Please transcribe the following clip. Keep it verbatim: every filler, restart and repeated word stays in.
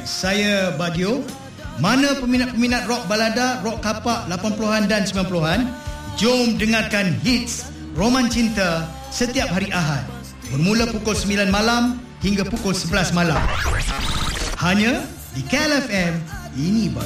saya Bagio. Mana peminat-peminat rock balada, rock kapak lapan puluhan dan sembilan puluhan, jom dengarkan hits Roman Cinta setiap hari Ahad bermula pukul sembilan malam hingga pukul sebelas malam. Hanya di K L F M. Ini baru